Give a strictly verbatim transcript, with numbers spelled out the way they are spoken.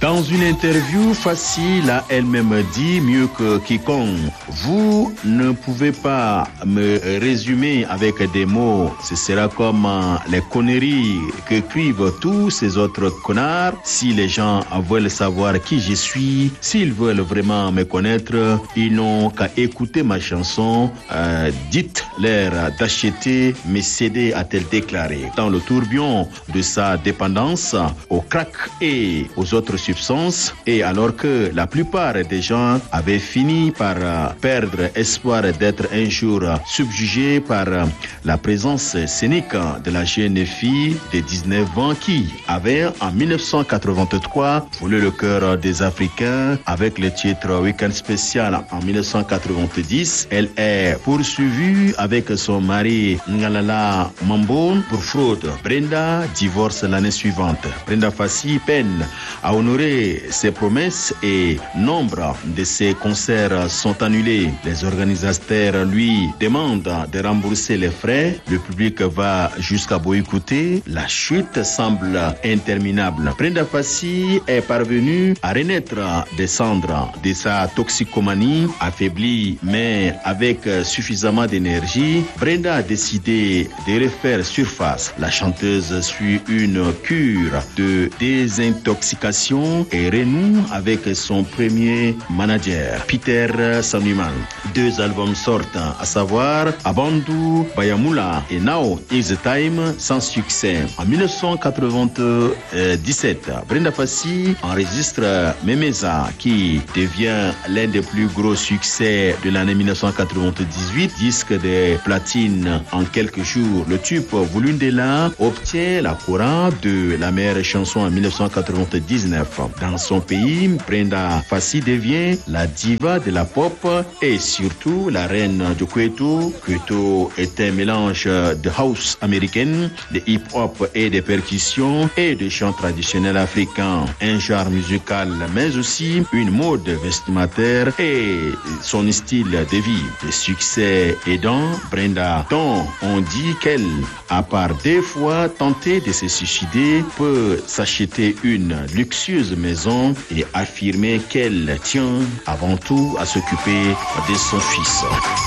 Dans une interview, Fassi l'a elle-même dit mieux que quiconque. Vous ne pouvez pas me résumer avec des mots. Ce sera comme les conneries qu'écrivent tous ces autres connards. Si les gens veulent savoir qui je suis, s'ils veulent vraiment me connaître, ils n'ont qu'à écouter ma chanson. Euh, dites-leur d'acheter mes C D, a-t-elle déclaré. Dans le tourbillon de sa dépendance au crack et aux autres substances, et alors que la plupart des gens avaient fini par perdre espoir d'être un jour subjugués par la présence scénique de la jeune fille de dix-neuf ans qui avait en dix-neuf cent quatre-vingt-trois volé le cœur des Africains avec le titre Week-end spécial en dix-neuf cent quatre-vingt-dix. Elle est poursuivie avec son mari Ngalala Mambo pour fraude. Brenda divorce l'année suivante. Brenda Fassi peine à honorer ses promesses et nombre de ses concerts sont annulés. Les organisateurs lui demandent de rembourser les frais. Le public va jusqu'à boycotter. La chute semble interminable. Brenda Fassi est parvenue à renaître des cendres de sa toxicomanie. Affaiblie mais avec suffisamment d'énergie, Brenda a décidé de refaire surface. La chanteuse suit une cure de désintoxication et renoue avec son premier manager, Peter Sanuman. Deux albums sortent, à savoir Abandu, Bayamula et Now is the Time, sans succès. En dix-neuf cent quatre-vingt-dix-sept, Brenda Fassi enregistre Memeza, qui devient l'un des plus gros succès de l'année dix-neuf cent quatre-vingt-dix-huit, disque de platine en quelques jours. Le tube Vulundela obtient la couronne de la meilleure chanson en dix-neuf cent quatre-vingt-dix-neuf. Dans son pays, Brenda Fassi devient la diva de la pop et surtout la reine du Kwetu. Kwetu est un mélange de house américaine, de hip-hop et de percussions et de chants traditionnels africains. Un genre musical mais aussi une mode vestimentaire et son style de vie. Le succès aidant, Brenda, dont on dit qu'elle, à part des fois tenter de se suicider, peut s'acheter une luxueuse maison et affirmer qu'elle tient avant tout à s'occuper de son fils.